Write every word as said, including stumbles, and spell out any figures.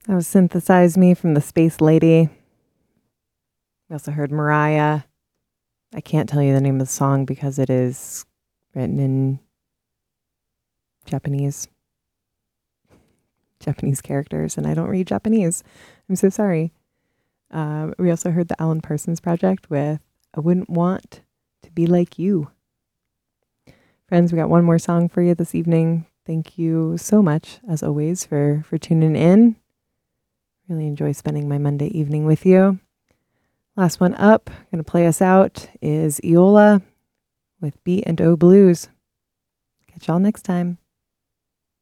That was Synthesize Me from the Space Lady. We also heard Mariah. I can't tell you the name of the song because it is written in Japanese. Japanese characters, and I don't read Japanese. I'm so sorry. Uh, we also heard the Alan Parsons Project with I Wouldn't Want to Be Like You. Friends, we got one more song for you this evening. Thank you so much, as always, for, for tuning in. Really enjoy spending my Monday evening with you. Last one up, going to play us out, is Eola with B and O Blues. Catch y'all next time.